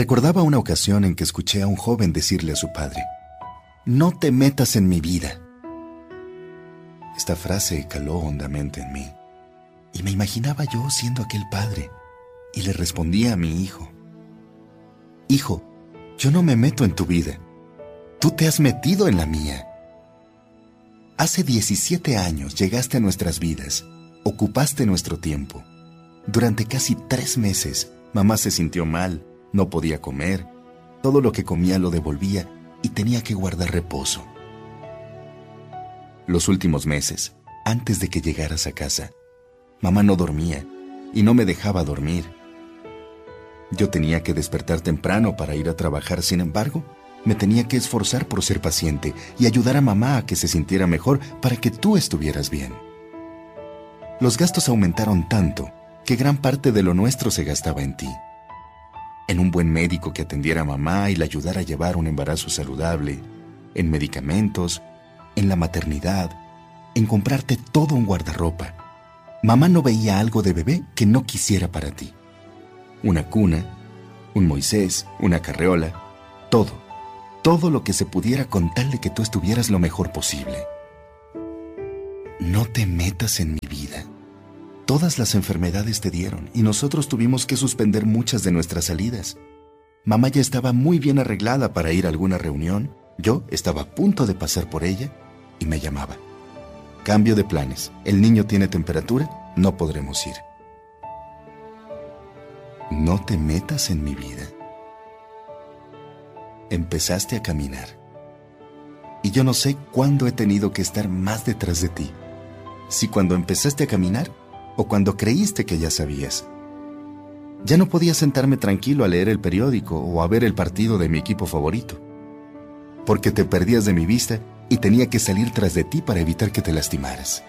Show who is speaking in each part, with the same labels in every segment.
Speaker 1: Recordaba una ocasión en que escuché a un joven decirle a su padre: «No te metas en mi vida». Esta frase caló hondamente en mí, y me imaginaba yo siendo aquel padre, y le respondía a mi hijo: «Hijo, yo no me meto en tu vida. Tú te has metido en la mía. Hace 17 años llegaste a nuestras vidas, ocupaste nuestro tiempo. Durante casi 3 meses, mamá se sintió mal, no podía comer, todo lo que comía lo devolvía y tenía que guardar reposo. Los últimos meses, antes de que llegaras a casa, mamá no dormía y no me dejaba dormir. Yo tenía que despertar temprano para ir a trabajar, sin embargo, me tenía que esforzar por ser paciente y ayudar a mamá a que se sintiera mejor para que tú estuvieras bien. Los gastos aumentaron tanto que gran parte de lo nuestro se gastaba en ti. En un buen médico que atendiera a mamá y la ayudara a llevar un embarazo saludable, en medicamentos, en la maternidad, en comprarte todo un guardarropa. Mamá no veía algo de bebé que no quisiera para ti. Una cuna, un Moisés, una carreola, todo lo que se pudiera con tal de que tú estuvieras lo mejor posible. No te metas en mi vida. Todas las enfermedades te dieron y nosotros tuvimos que suspender muchas de nuestras salidas. Mamá ya estaba muy bien arreglada para ir a alguna reunión. Yo estaba a punto de pasar por ella y me llamaba: «Cambio de planes. El niño tiene temperatura, no podremos ir». No te metas en mi vida. Empezaste a caminar. Y yo no sé cuándo he tenido que estar más detrás de ti. Si cuando empezaste a caminar o cuando creíste que ya sabías. Ya no podía sentarme tranquilo a leer el periódico o a ver el partido de mi equipo favorito, porque te perdías de mi vista y tenía que salir tras de ti para evitar que te lastimaras.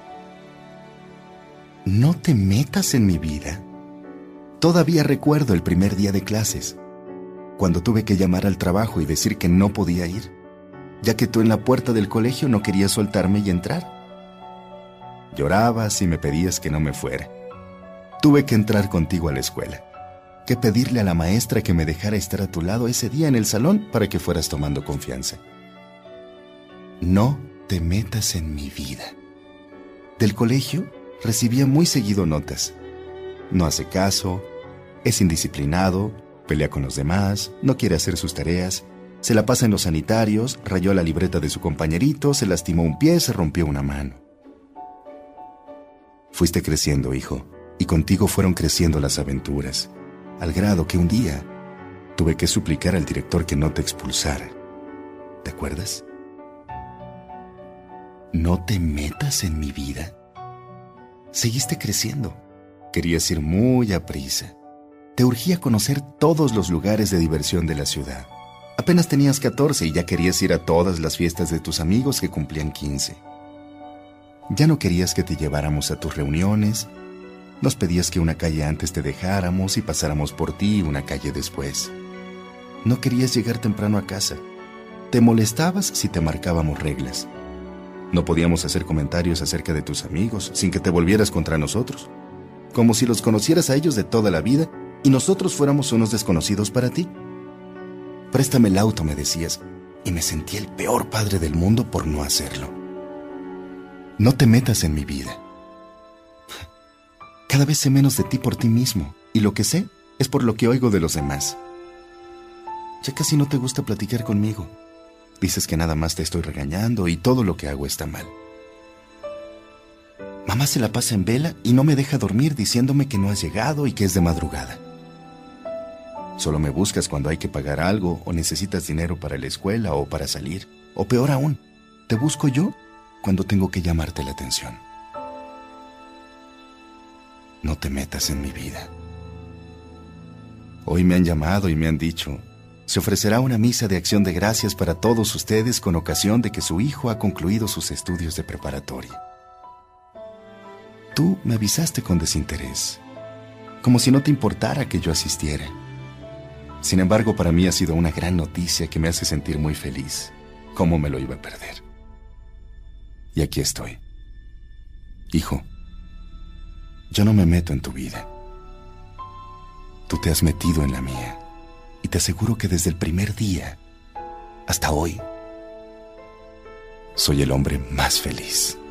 Speaker 1: No te metas en mi vida. Todavía recuerdo el primer día de clases, cuando tuve que llamar al trabajo y decir que no podía ir, ya que tú en la puerta del colegio no querías soltarme y entrar. Llorabas y me pedías que no me fuera. Tuve que entrar contigo a la escuela, que pedirle a la maestra que me dejara estar a tu lado ese día en el salón para que fueras tomando confianza. No te metas en mi vida. Del colegio recibía muy seguido notas. No hace caso, es indisciplinado, pelea con los demás, no quiere hacer sus tareas, se la pasa en los sanitarios, rayó la libreta de su compañerito, se lastimó un pie, se rompió una mano. Fuiste creciendo, hijo, y contigo fueron creciendo las aventuras, al grado que un día tuve que suplicar al director que no te expulsara. ¿Te acuerdas? No te metas en mi vida. Seguiste creciendo. Querías ir muy aprisa. Te urgía conocer todos los lugares de diversión de la ciudad. Apenas tenías 14 y ya querías ir a todas las fiestas de tus amigos que cumplían 15. Ya no querías que te lleváramos a tus reuniones. Nos pedías que una calle antes te dejáramos y pasáramos por ti una calle después. No querías llegar temprano a casa. Te molestabas si te marcábamos reglas. No podíamos hacer comentarios acerca de tus amigos sin que te volvieras contra nosotros, como si los conocieras a ellos de toda la vida y nosotros fuéramos unos desconocidos para ti. Préstame el auto, me decías, y me sentí el peor padre del mundo por no hacerlo. No te metas en mi vida. Cada vez sé menos de ti por ti mismo, y lo que sé es por lo que oigo de los demás. Ya casi no te gusta platicar conmigo. Dices que nada más te estoy regañando y todo lo que hago está mal. Mamá se la pasa en vela y no me deja dormir diciéndome que no has llegado y que es de madrugada. Solo me buscas cuando hay que pagar algo o necesitas dinero para la escuela o para salir. O peor aún, te busco yo cuando tengo que llamarte la atención. No te metas en mi vida. Hoy me han llamado y me han dicho: se ofrecerá una misa de acción de gracias para todos ustedes con ocasión de que su hijo ha concluido sus estudios de preparatoria. Tú me avisaste con desinterés, como si no te importara que yo asistiera. Sin embargo, para mí ha sido una gran noticia que me hace sentir muy feliz. ¿Cómo me lo iba a perder? Y aquí estoy. Hijo, yo no me meto en tu vida. Tú te has metido en la mía. Y y te aseguro que desde el primer día hasta hoy soy el hombre más feliz.